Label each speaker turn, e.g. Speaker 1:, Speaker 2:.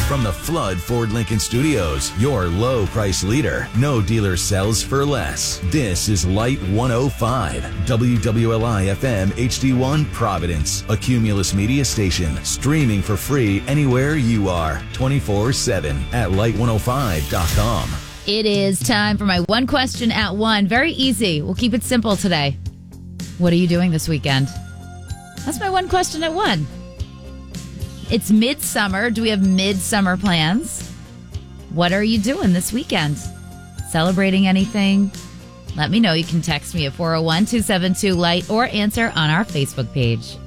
Speaker 1: From the Flood Ford Lincoln Studios, your low price leader. No dealer sells for less. This is Light 105, WWLI FM HD1 Providence, a Cumulus media station, streaming for free anywhere you are, 24/7 at light105.com.
Speaker 2: It is time for my one question at one. Very easy. We'll keep it simple today. What are you doing this weekend? That's my one question at one. It's midsummer. Do we have midsummer plans? What are you doing this weekend? Celebrating anything? Let me know. You can text me at 401-272-LIGHT or answer on our Facebook page.